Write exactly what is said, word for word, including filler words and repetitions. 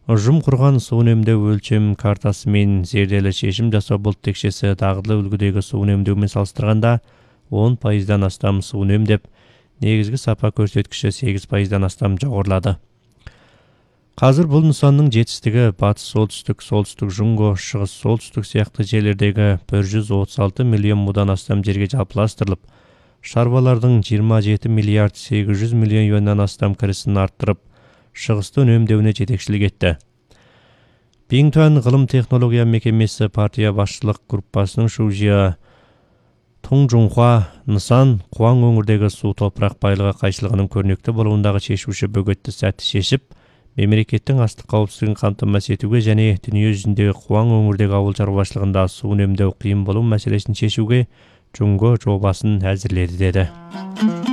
Ұжым құрған су үнемдеу өлчем картасы мен зерделі шешім жасау бұл текшесі дағдылы үлгідегі су үнемдеумен салыстырғанда он пайыздан астам су үнемдеп, негізгі сапа көрсеткіші сегіз пайыздан астам жоғарылады. Қазір бұл нысанның жетістігі батыс солтүстік, солтүстік жүңго, шығыс солтүстік сияқты жерлердегі бір жүз отыз алты миллион мудан астам жерге жалпыластырылып, шаруалардың жиырма жеті миллиард сегіз жүз миллион юаннан астам кірісін арттырып, шығысты үнемдеуіне жетекшілік етті. Бингтуан ғылым технология мекемесі партия басшылық группасының шужия Тоңжунхуа нысан Қуаң өңірдегі су топырақ байлығы қайшылығының көрнекті болуындағы шешуші бөгетті сәтті шешіп, мемлекеттің астық қауіпсіздігін қамтамасыз етуге және дүние жүзіндегі Қуаң өңірдегі ауыл шаруашылығында су үнемдеу қиын болу мәселесін шешуге Жүңго жобасын әзірледі деді.